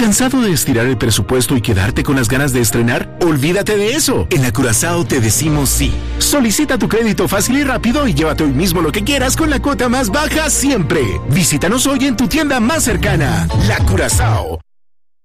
¿Cansado de estirar el presupuesto y quedarte con las ganas de estrenar? Olvídate de eso. En la Curazao te decimos sí. Solicita tu crédito fácil y rápido y llévate hoy mismo lo que quieras con la cuota más baja siempre. Visítanos hoy en tu tienda más cercana. La Curazao.